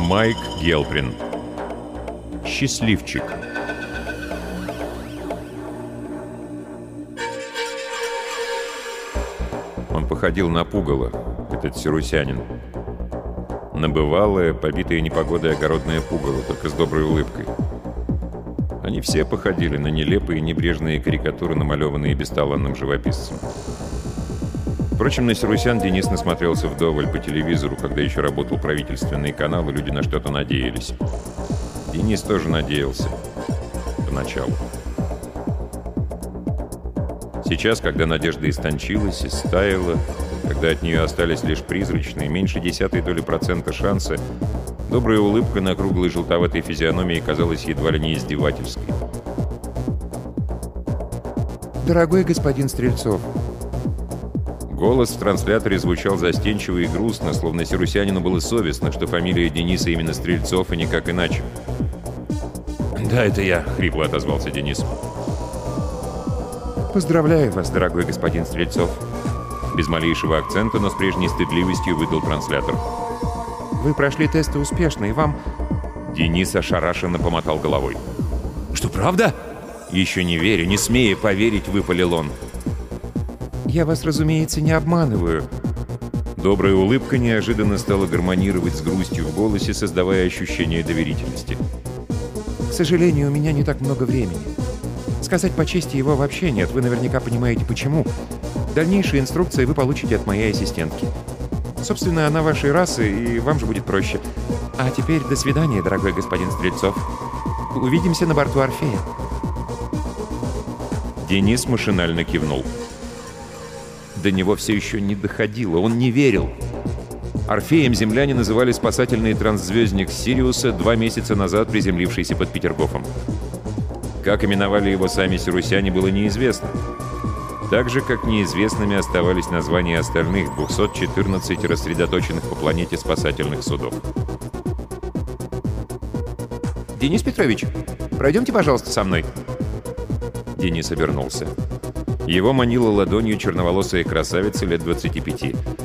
Майк Гелприн. Счастливчик. Он походил на пугало, этот сирусянин. На бывалое, побитое непогодой огородное пугало, только с доброй улыбкой. Они все походили на нелепые небрежные карикатуры, намалеванные бесталанным живописцем. Впрочем, на сирусян Денис насмотрелся вдоволь по телевизору, когда еще работал правительственный канал, и люди на что-то надеялись. Денис тоже надеялся. Поначалу. Сейчас, когда надежда истончилась и стаяла, когда от нее остались лишь призрачные, меньше 0,1% шанса, добрая улыбка на круглой желтоватой физиономии казалась едва ли не издевательской. «Дорогой господин Стрельцов». Голос в трансляторе звучал застенчиво и грустно, словно сирусянину было совестно, что фамилия Дениса именно Стрельцов и никак иначе. «Да, это я», — хрипло отозвался Денис. «Поздравляю вас, дорогой господин Стрельцов». Без малейшего акцента, но с прежней стыдливостью выдал транслятор. «Вы прошли тесты успешно, и вам...» Денис ошарашенно помотал головой. «Что, правда?» «Еще не верю, не смея поверить», — выпалил он. «Я вас, разумеется, не обманываю». Добрая улыбка неожиданно стала гармонировать с грустью в голосе, создавая ощущение доверительности. «К сожалению, у меня не так много времени. Сказать по чести, его вообще нет, вы наверняка понимаете почему. Дальнейшие инструкции вы получите от моей ассистентки. Собственно, она вашей расы, и вам же будет проще. А теперь до свидания, дорогой господин Стрельцов. Увидимся на борту Орфея». Денис машинально кивнул. До него все еще не доходило, он не верил. Орфеем земляне называли спасательный трансзвездник Сириуса, 2 месяца назад приземлившийся под Петергофом. Как именовали его сами сирусяне, было неизвестно. Так же, как неизвестными оставались названия остальных 214 рассредоточенных по планете спасательных судов. «Денис Петрович, пройдемте, пожалуйста, со мной». Денис обернулся. Его манила ладонью черноволосая красавица лет 25.